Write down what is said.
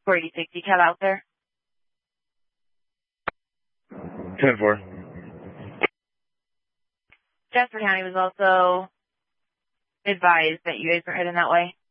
486 decal out there. 10-4. Jasper County was also advised that you guys were heading that way.